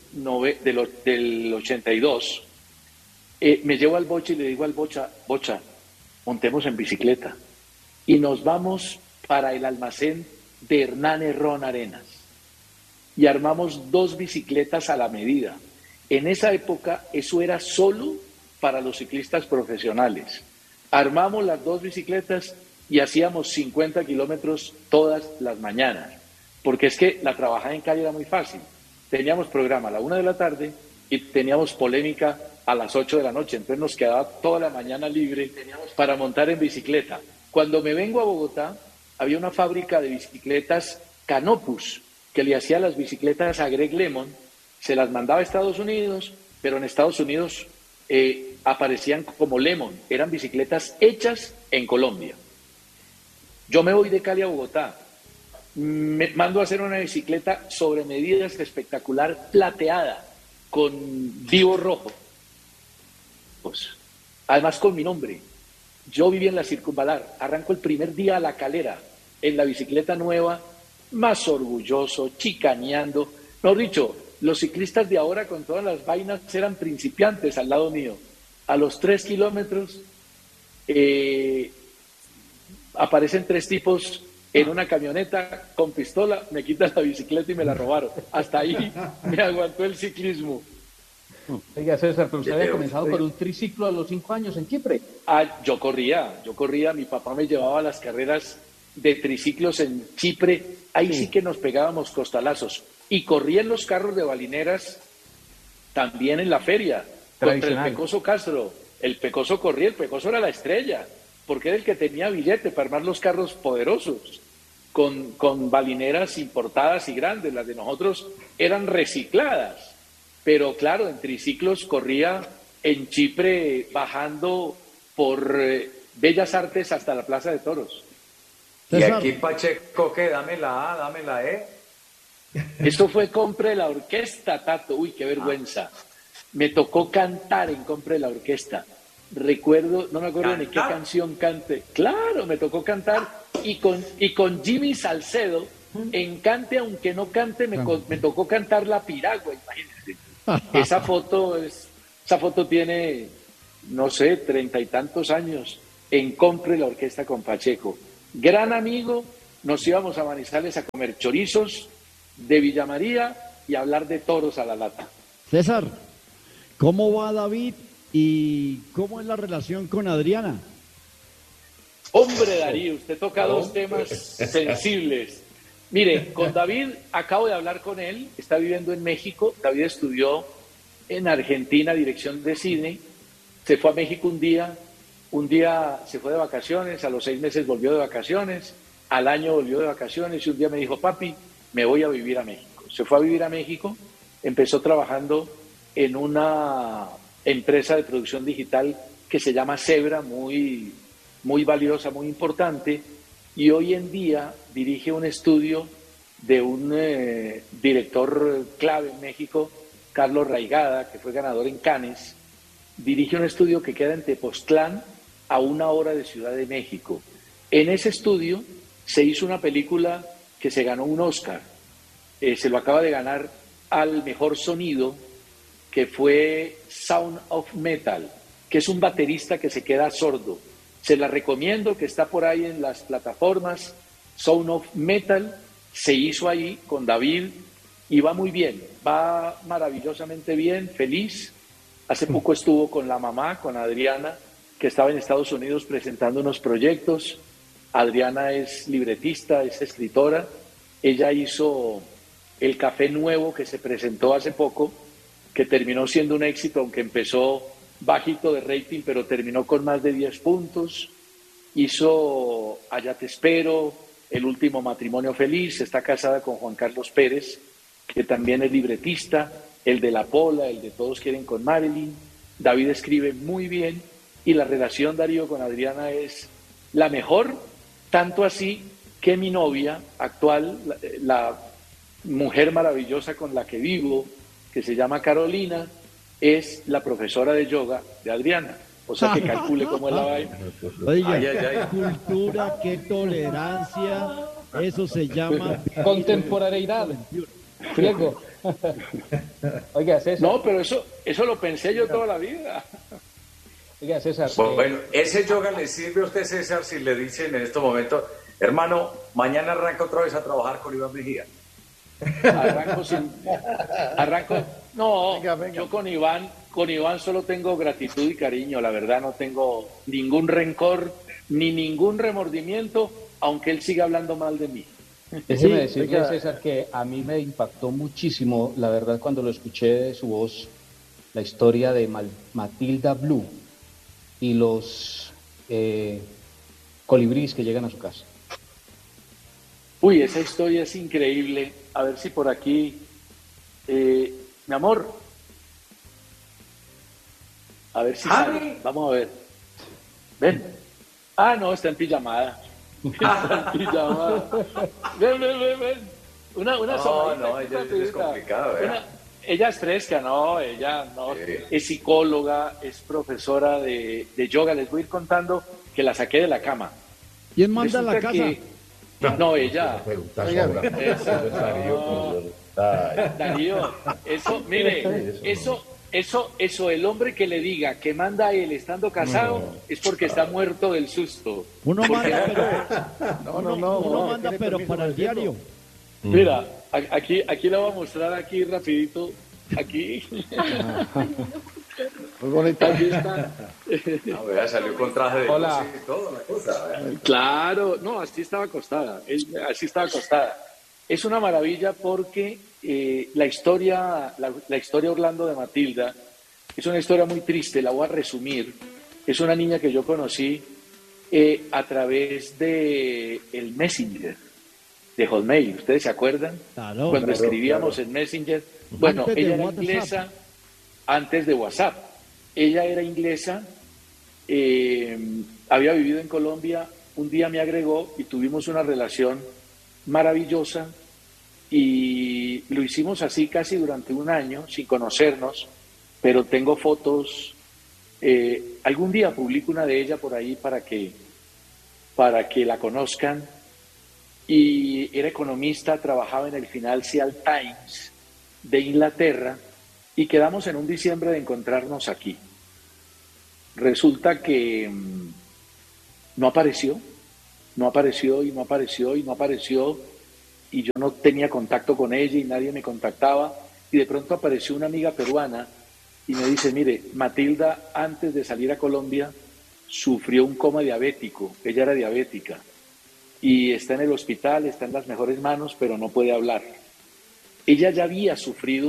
82, me llevo al Bocha y le digo al Bocha, montemos en bicicleta. Y nos vamos para el almacén de Hernán Herrón Arenas. Y armamos 2 bicicletas a la medida. En esa época eso era solo para los ciclistas profesionales. Armamos las 2 bicicletas y hacíamos 50 kilómetros todas las mañanas. Porque es que la trabajada en Cali era muy fácil. Teníamos programa a la 1 de la tarde y teníamos polémica a las 8 de la noche. Entonces nos quedaba toda la mañana libre para montar en bicicleta. Cuando me vengo a Bogotá, había una fábrica de bicicletas Canopus, que le hacía las bicicletas a Greg Lemon, se las mandaba a Estados Unidos, pero en Estados Unidos aparecían como Lemon, eran bicicletas hechas en Colombia. Yo me voy de Cali a Bogotá, me mando a hacer una bicicleta sobre medidas espectacular, plateada, con vivo rojo, pues, además con mi nombre. Yo vivía en la Circunvalar, arranco el primer día a La Calera, en la bicicleta nueva, más orgulloso, chicaneando. Mejor dicho, los ciclistas de ahora con todas las vainas eran principiantes al lado mío. A los 3 kilómetros aparecen 3 tipos en una camioneta con pistola, me quitan la bicicleta y me la robaron. Hasta ahí me aguantó el ciclismo. Oiga, César, pero usted había comenzado con un triciclo a los 5 años en Chipre. Yo corría, mi papá me llevaba a las carreras de triciclos en Chipre, ahí sí que nos pegábamos costalazos. Y corría en los carros de balineras también en la feria, contra el Pecoso Castro. El Pecoso corría, el Pecoso era la estrella, porque era el que tenía billete para armar los carros poderosos, con balineras importadas y grandes. Las de nosotros eran recicladas. Pero claro, en triciclos corría en Chipre bajando por Bellas Artes hasta la Plaza de Toros. Y aquí Pacheco, ¿qué? Dame la A, dame la E. Eso fue Compre la Orquesta, Tato. Uy, qué vergüenza. Me tocó cantar en Compre la Orquesta. Recuerdo, no me acuerdo ni qué canción cante. Claro, me tocó cantar y con Jimmy Salcedo en Cante aunque no cante me tocó cantar La Piragua, imagínense. Esa foto tiene no sé, 30 y tantos años en Compre la Orquesta con Pacheco. Gran amigo, nos íbamos a Manizales a comer chorizos de Villa María y a hablar de toros a la lata. César, ¿cómo va David y cómo es la relación con Adriana? Hombre, Darío, usted toca dos temas sensibles. Mire, con David, acabo de hablar con él, está viviendo en México. David estudió en Argentina dirección de cine, se fue a México un día se fue de vacaciones, a los 6 meses volvió de vacaciones, al año volvió de vacaciones y un día me dijo, papi, me voy a vivir a México. Se fue a vivir a México, empezó trabajando en una empresa de producción digital que se llama Zebra, muy valiosa, muy importante, y hoy en día dirige un estudio de un director clave en México, Carlos Raigada, que fue ganador en Cannes. Dirige un estudio que queda en Tepoztlán, a 1 hora de Ciudad de México. En ese estudio se hizo una película que se ganó un Oscar. Se lo acaba de ganar al mejor sonido, que fue Sound of Metal, que es un baterista que se queda sordo. Se la recomiendo, que está por ahí en las plataformas. Sound of Metal se hizo ahí con David y va muy bien, va maravillosamente bien, feliz. Hace poco estuvo con la mamá, con Adriana, que estaba en Estados Unidos presentando unos proyectos. Adriana es libretista, es escritora. Ella hizo El Café Nuevo, que se presentó hace poco, que terminó siendo un éxito, aunque empezó bajito de rating, pero terminó con más de 10 puntos. Hizo Allá te espero, El último matrimonio feliz. Está casada con Juan Carlos Pérez, que también es libretista, el de La Pola, el de Todos quieren con Marilyn. David escribe muy bien y la relación, Darío, con Adriana es la mejor, tanto así que mi novia actual, la mujer maravillosa con la que vivo, que se llama Carolina, es la profesora de yoga de Adriana. O sea, que calcule cómo es la vaina. Oiga, qué cultura, qué tolerancia, eso se llama contemporaneidad. Diego. Oiga, César. No, pero eso lo pensé yo toda la vida. Oiga, César. Bueno, ese yoga le sirve a usted, César, si le dicen en estos momentos, hermano, mañana arranca otra vez a trabajar con Iván Mejía. Arranco, no, venga. Yo con Iván solo tengo gratitud y cariño, la verdad no tengo ningún rencor ni ningún remordimiento, aunque él siga hablando mal de mí. Déjeme decirle, César, que a mí me impactó muchísimo, la verdad, cuando lo escuché de su voz, la historia de Matilda Blue y los colibríes que llegan a su casa. Uy, esa historia es increíble. A ver si por aquí... mi amor. A ver si sale. Vamos a ver. Ven. Ah, no, está en pijamada. Está en pijamada. Ven. Una no, ella es complicada, ¿verdad? Ella es fresca, ella no. Sí. Es psicóloga, es profesora de yoga. Les voy a ir contando que la saqué de la cama. ¿Quién manda a la casa? No, ella. Darío, eso, mire, eso, el hombre que le diga que manda a él estando casado es porque está muerto del susto. Uno manda, pero para el diario. Mira, aquí la voy a mostrar aquí rapidito. Aquí. Muy bonita. Aquí está. No, vea, salió con traje de Hola. y todo, la cosa. ¿Vea? Claro, no, así estaba acostada. Es una maravilla porque la historia Orlando de Matilda es una historia muy triste, la voy a resumir. Es una niña que yo conocí a través de el Messenger de Hotmail. ¿Ustedes se acuerdan? Claro, Cuando claro, escribíamos en Messenger. Bueno, Antes de ella era WhatsApp. inglesa antes de WhatsApp. Ella era inglesa, había vivido en Colombia, un día me agregó y tuvimos una relación maravillosa y lo hicimos así casi durante 1 año, sin conocernos, pero tengo fotos. Algún día publico una de ella por ahí para que la conozcan. Y era economista, trabajaba en el Financial Times de Inglaterra y quedamos en un diciembre de encontrarnos aquí. resulta que no apareció, no apareció y no apareció y no apareció, y yo no tenía contacto con ella y nadie me contactaba, y de pronto apareció una amiga peruana y me dice, mire, Matilda antes de salir a Colombia sufrió un coma diabético, ella era diabética, y está en el hospital, está en las mejores manos, pero no puede hablar. Ella ya había sufrido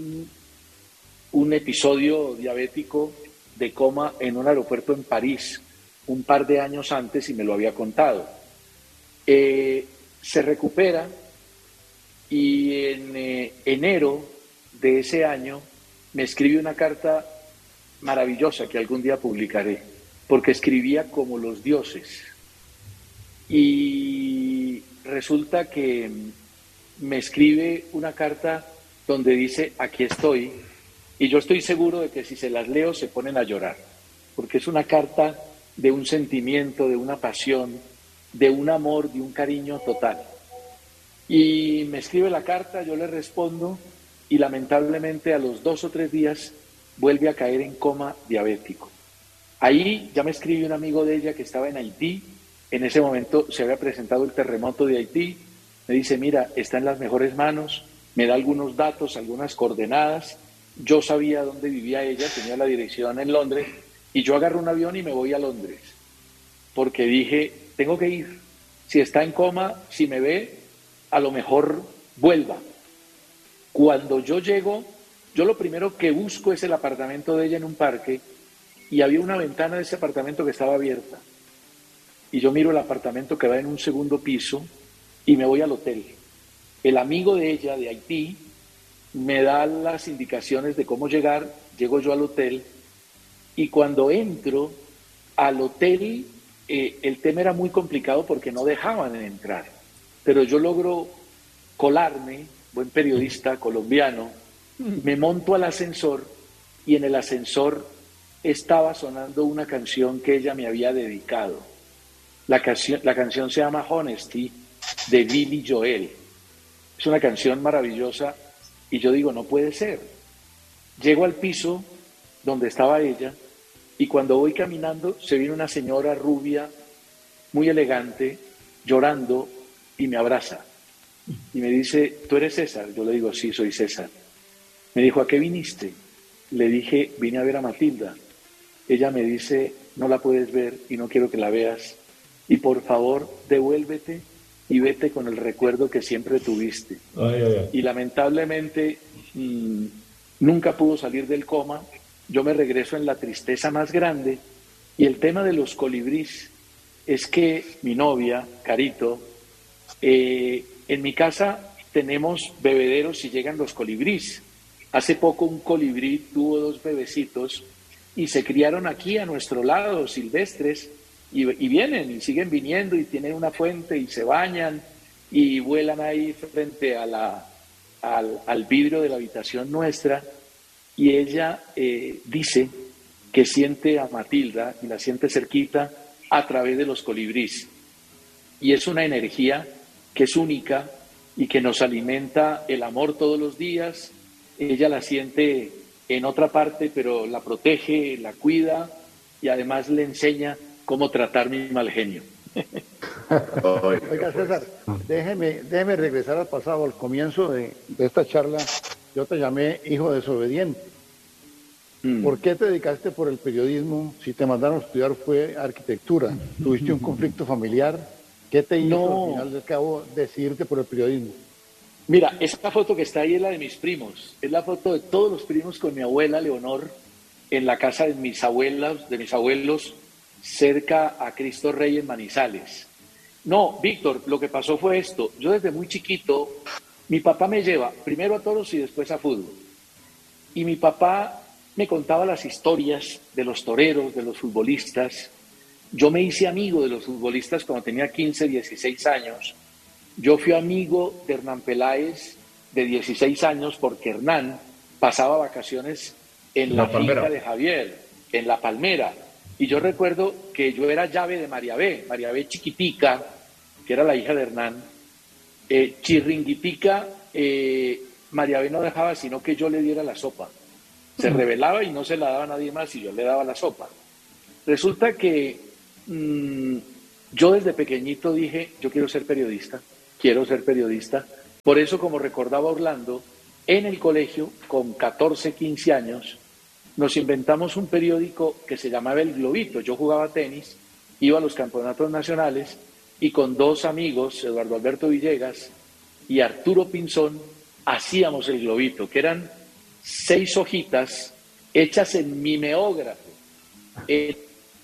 un episodio diabético de coma en un aeropuerto en París un par de años antes y me lo había contado. Se recupera y en enero de ese año me escribe una carta maravillosa que algún día publicaré, porque escribía como los dioses. Y resulta que me escribe una carta donde dice, aquí estoy, y yo estoy seguro de que si se las leo se ponen a llorar, porque es una carta de un sentimiento, de una pasión, de un amor, de un cariño total. Y me escribe la carta, yo le respondo, y lamentablemente a los 2 o 3 días vuelve a caer en coma diabético. Ahí ya me escribió un amigo de ella que estaba en Haití, en ese momento se había presentado el terremoto de Haití, me dice, mira, está en las mejores manos, me da algunos datos, algunas coordenadas, yo sabía dónde vivía ella, tenía la dirección en Londres, y yo agarro un avión y me voy a Londres, porque dije, tengo que ir, si está en coma, si me ve, a lo mejor vuelva. Cuando yo llego, yo lo primero que busco es el apartamento de ella en un parque, y había una ventana de ese apartamento que estaba abierta, y yo miro el apartamento que va en un segundo piso, y me voy al hotel. El amigo de ella, de Haití, me da las indicaciones de cómo llegar, llego yo al hotel, y cuando entro al hotel, el tema era muy complicado porque no dejaban entrar, pero yo logro colarme, buen periodista colombiano, me monto al ascensor, y en el ascensor estaba sonando una canción que ella me había dedicado. La canción se llama Honesty, de Billy Joel. Es una canción maravillosa y yo digo, no puede ser. Llego al piso donde estaba ella y cuando voy caminando se viene una señora rubia, muy elegante, llorando y me abraza. Y me dice, ¿tú eres César? Yo le digo, sí, soy César. Me dijo, ¿a qué viniste? Le dije, vine a ver a Matilda. Ella me dice, no la puedes ver y no quiero que la veas. Y por favor, devuélvete y vete con el recuerdo que siempre tuviste. Y lamentablemente nunca pudo salir del coma. Yo me regreso en la tristeza más grande. Y el tema de los colibrís es que mi novia, Carito, en mi casa tenemos bebederos y llegan los colibrís. Hace poco un colibrí tuvo 2 bebecitos y se criaron aquí a nuestro lado, silvestres, y vienen y siguen viniendo y tienen una fuente y se bañan y vuelan ahí frente a al vidrio de la habitación nuestra, y ella dice que siente a Matilda y la siente cerquita a través de los colibrís. Y es una energía que es única y que nos alimenta el amor todos los días. Ella la siente en otra parte, pero la protege, la cuida y además le enseña cómo tratar mi mal genio. Oiga, César, déjeme regresar al pasado, al comienzo de esta charla. Yo te llamé hijo desobediente. ¿Por qué te dedicaste por el periodismo? Si te mandaron a estudiar fue arquitectura. ¿Tuviste un conflicto familiar? ¿Qué te hizo al final del cabo decidirte por el periodismo? Mira, esta foto que está ahí es la de mis primos. Es la foto de todos los primos con mi abuela Leonor en la casa de mis abuelos, cerca a Cristo Rey en Manizales. No, Víctor, lo que pasó fue esto. Yo desde muy chiquito, mi papá me lleva primero a toros y después a fútbol. Y mi papá me contaba las historias de los toreros, de los futbolistas. Yo me hice amigo de los futbolistas cuando tenía 15, 16 años. Yo fui amigo de Hernán Peláez de 16 años porque Hernán pasaba vacaciones en la finca de Javier, en La Palmera. Y yo recuerdo que yo era llave de María B chiquitica, que era la hija de Hernán. Chirringuitica, María B no dejaba sino que yo le diera la sopa. Se rebelaba y no se la daba a nadie más y yo le daba la sopa. Resulta que yo desde pequeñito dije, yo quiero ser periodista, quiero ser periodista. Por eso, como recordaba Orlando, en el colegio, con 14, 15 años, nos inventamos un periódico que se llamaba El Globito. Yo jugaba tenis, iba a los campeonatos nacionales y con dos amigos, Eduardo Alberto Villegas y Arturo Pinzón, hacíamos El Globito, que eran 6 hojitas hechas en mimeógrafo, en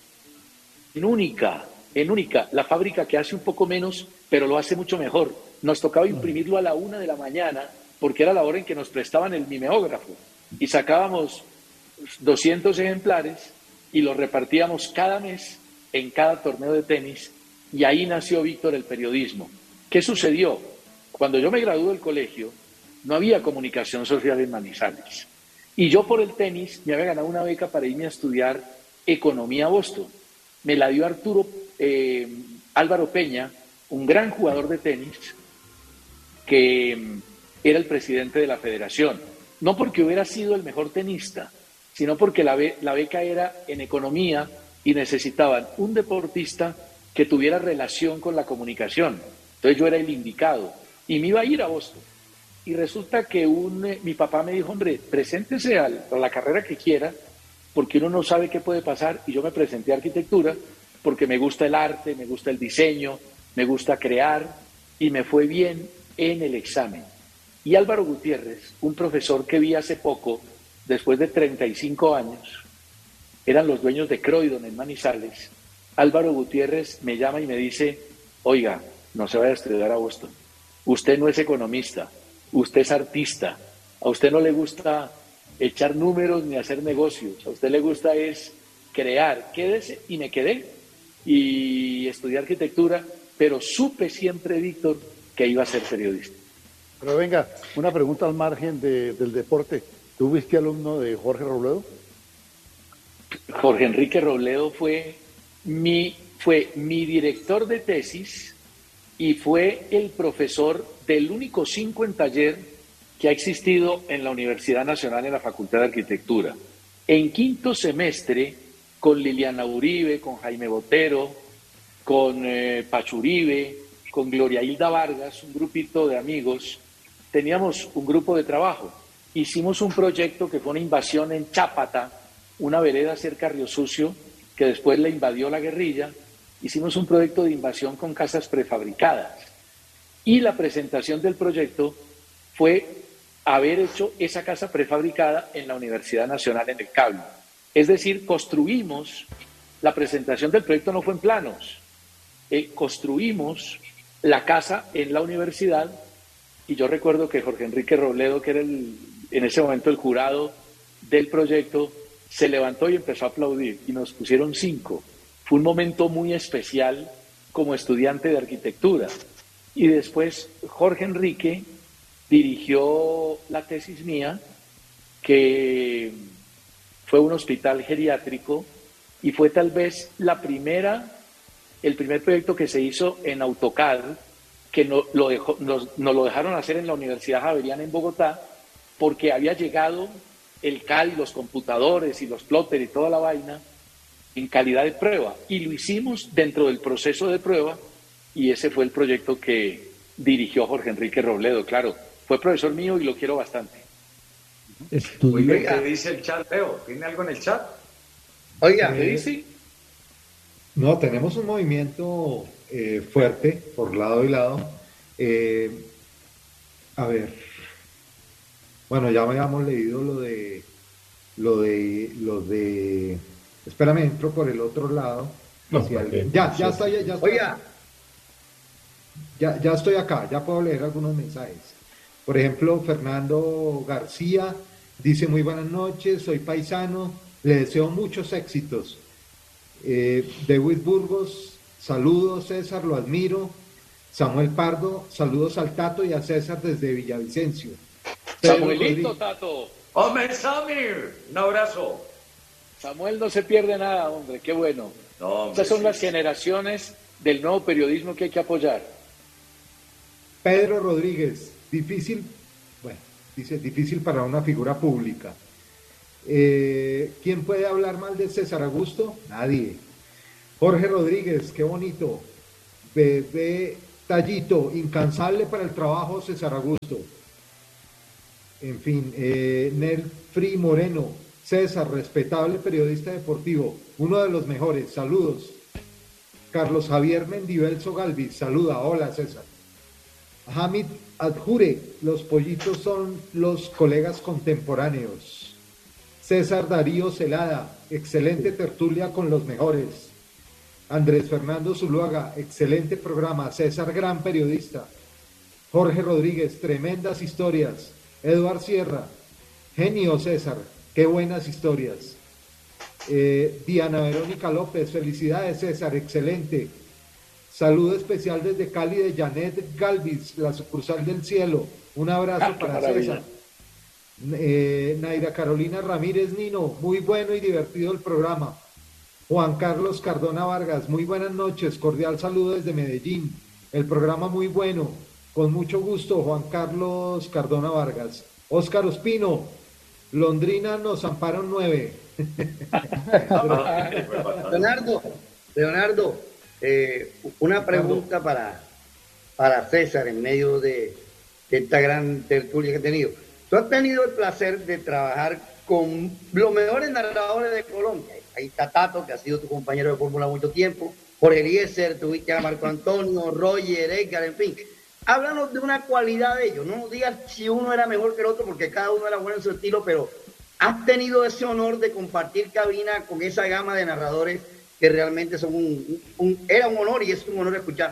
única, la fábrica que hace un poco menos, pero lo hace mucho mejor. Nos tocaba imprimirlo a la 1 de la mañana, porque era la hora en que nos prestaban el mimeógrafo, y sacábamos 200 ejemplares y los repartíamos cada mes en cada torneo de tenis, y ahí nació, Víctor, el periodismo. ¿Qué sucedió? Cuando yo me gradué del colegio, no había comunicación social en Manizales, y yo por el tenis me había ganado una beca para irme a estudiar economía a Boston. Me la dio Álvaro Peña, un gran jugador de tenis, que era el presidente de la federación. No porque hubiera sido el mejor tenista, sino porque la beca era en economía y necesitaban un deportista que tuviera relación con la comunicación. Entonces yo era el indicado y me iba a ir a Boston. Y resulta que mi papá me dijo, hombre, preséntese a la carrera que quiera, porque uno no sabe qué puede pasar. Y yo me presenté a arquitectura porque me gusta el arte, me gusta el diseño, me gusta crear, y me fue bien en el examen. Y Álvaro Gutiérrez, un profesor que vi hace poco, después de 35 años, eran los dueños de Croydon en Manizales. Álvaro Gutiérrez me llama y me dice, oiga, no se vaya a estudiar a Boston. Usted no es economista, usted es artista. A usted no le gusta echar números ni hacer negocios. A usted le gusta es crear. Quédese. Y me quedé y estudié arquitectura, pero supe siempre, Víctor, que iba a ser periodista. Pero venga, una pregunta al margen del deporte. ¿Tú fuiste alumno de Jorge Robledo? Jorge Enrique Robledo fue mi director de tesis y fue el profesor del único 5 en taller que ha existido en la Universidad Nacional en la Facultad de Arquitectura. En quinto semestre, con Liliana Uribe, con Jaime Botero, con Pacho Uribe, con Gloria Hilda Vargas, un grupito de amigos, teníamos un grupo de trabajo. Hicimos un proyecto que fue una invasión en Chápata, una vereda cerca a Río Sucio, que después le invadió la guerrilla. Hicimos un proyecto de invasión con casas prefabricadas. Y la presentación del proyecto fue haber hecho esa casa prefabricada en la Universidad Nacional en el Cable. Es decir, construimos, la presentación del proyecto no fue en planos, construimos la casa en la universidad, y yo recuerdo que Jorge Enrique Robledo, que era en ese momento el jurado del proyecto, se levantó y empezó a aplaudir, y nos pusieron 5. Fue un momento muy especial como estudiante de arquitectura. Y después Jorge Enrique dirigió la tesis mía, que fue un hospital geriátrico, y fue tal vez el primer proyecto que se hizo en AutoCAD, que nos lo dejaron hacer en la Universidad Javeriana en Bogotá, porque había llegado el CAD y los computadores y los plotters y toda la vaina en calidad de prueba, y lo hicimos dentro del proceso de prueba, y ese fue el proyecto que dirigió Jorge Enrique Robledo. Claro, fue profesor mío y lo quiero bastante. Oiga, ¿qué dice el chat, Leo? ¿Tiene algo en el chat? Oiga, ¿Qué dice? No, tenemos un movimiento fuerte por lado y lado. A ver, bueno, ya habíamos leído lo de, espérame, entro por el otro lado. No, ya estoy, oiga, ya estoy acá, ya puedo leer algunos mensajes. Por ejemplo, Fernando García dice: muy buenas noches, soy paisano, le deseo muchos éxitos. David Burgos, saludos César, lo admiro. Samuel Pardo, saludos al Tato y a César desde Villavicencio. Samuelito, Tato. ¡Hombre, Samir! Un abrazo. Samuel no se pierde nada, hombre, qué bueno. No, hombre, Estas son las generaciones del nuevo periodismo que hay que apoyar. Pedro Rodríguez, difícil, bueno, dice difícil para una figura pública. ¿Quién puede hablar mal de César Augusto? Nadie. Jorge Rodríguez, qué bonito. Bebé Tallito, incansable para el trabajo, César Augusto. En fin, Nelfri Moreno, César, respetable periodista deportivo, uno de los mejores, saludos. Carlos Javier Mendivelso Galvis, saluda, hola César. Hamid Adjure, los pollitos son los colegas contemporáneos. César Darío Celada, excelente tertulia con los mejores. Andrés Fernando Zuluaga, excelente programa. César, gran periodista. Jorge Rodríguez, tremendas historias. Eduard Sierra, genio César, qué buenas historias. Diana Verónica López, felicidades César, excelente. Saludo especial desde Cali de Janet Galvis, la sucursal del cielo. Un abrazo para César. Naira Carolina Ramírez Nino, muy bueno y divertido el programa. Juan Carlos Cardona Vargas, muy buenas noches, cordial saludo desde Medellín. El programa muy bueno, con mucho gusto, Juan Carlos Cardona Vargas. Óscar Ospino, Londrina nos amparon 9. Leonardo, una pregunta para César en medio de esta gran tertulia que he tenido. Tú has tenido el placer de trabajar con los mejores narradores de Colombia. Ahí está Tato, que ha sido tu compañero de fórmula mucho tiempo, Jorge Eliezer, tuviste a Marco Antonio, Roger, Edgar, en fin. Háblanos de una cualidad de ellos, no nos digas si uno era mejor que el otro, porque cada uno era bueno en su estilo, pero has tenido ese honor de compartir cabina con esa gama de narradores que realmente son era un honor y es un honor escuchar.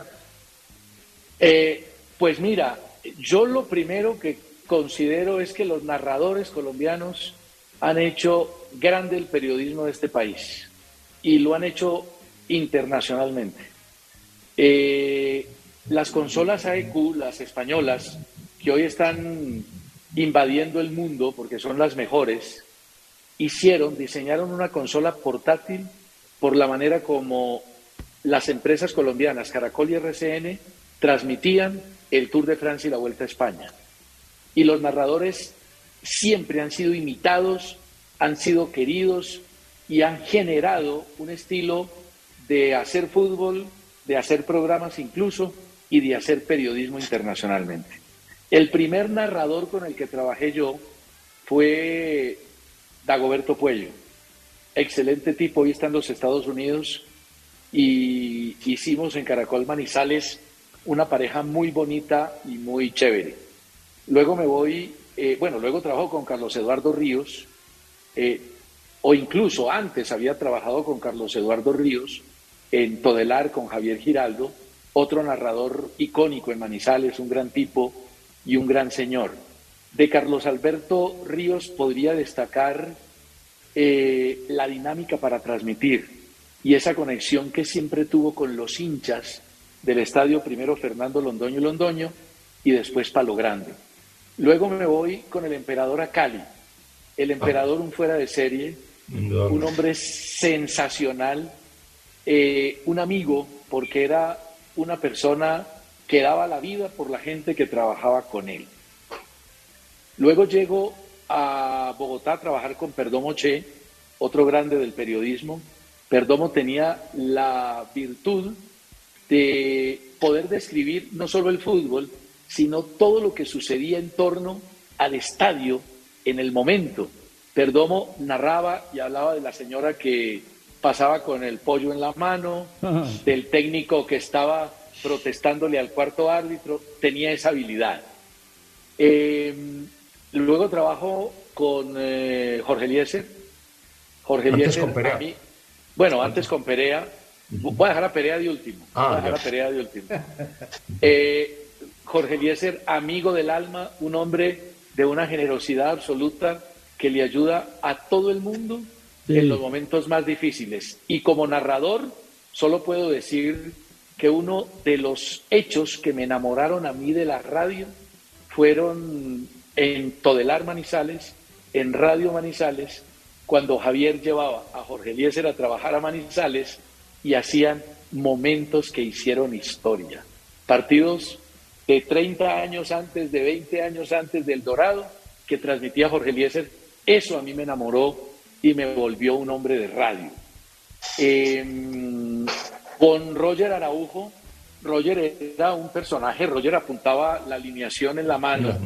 Pues mira, yo lo primero que considero es que los narradores colombianos han hecho grande el periodismo de este país y lo han hecho internacionalmente. Las consolas AEQ, las españolas, que hoy están invadiendo el mundo porque son las mejores, diseñaron una consola portátil por la manera como las empresas colombianas, Caracol y RCN, transmitían el Tour de Francia y la Vuelta a España. Y los narradores siempre han sido imitados, han sido queridos y han generado un estilo de hacer fútbol, de hacer programas incluso y de hacer periodismo internacionalmente. El primer narrador con el que trabajé yo fue Dagoberto Puello, excelente tipo, hoy está en los Estados Unidos y hicimos en Caracol Manizales una pareja muy bonita y muy chévere. Luego me voy, luego trabajo con Carlos Eduardo Ríos, o incluso antes había trabajado con Carlos Eduardo Ríos en Todelar con Javier Giraldo, otro narrador icónico en Manizales, un gran tipo y un gran señor. De Carlos Alberto Ríos podría destacar la dinámica para transmitir y esa conexión que siempre tuvo con los hinchas del estadio, primero Fernando Londoño y después Palo Grande. Luego me voy con el emperador a Cali. El emperador, un fuera de serie, un hombre sensacional, un amigo, porque era una persona que daba la vida por la gente que trabajaba con él. Luego llego a Bogotá a trabajar con Perdomo Che, otro grande del periodismo. Perdomo tenía la virtud de poder describir no solo el fútbol, sino todo lo que sucedía en torno al estadio en el momento. Perdomo narraba y hablaba de la señora que pasaba con el pollo en la mano, del técnico que estaba protestándole al cuarto árbitro, tenía esa habilidad. Luego trabajo con Jorge Eliezer. Jorge Eliezer, con Perea. Antes con Perea. Voy a dejar a Perea de último. Jorge Eliezer, amigo del alma, un hombre de una generosidad absoluta que le ayuda a todo el mundo en los momentos más difíciles. Y como narrador, solo puedo decir que uno de los hechos que me enamoraron a mí de la radio fueron en Todelar Manizales, en Radio Manizales, cuando Javier llevaba a Jorge Eliezer a trabajar a Manizales y hacían momentos que hicieron historia. Partidos de 30 años antes, de 20 años antes del Dorado, que transmitía Jorge Eliezer Eso a mí me enamoró y me volvió un hombre de radio. Con Roger Araujo, Roger era un personaje, Roger apuntaba la alineación en la mano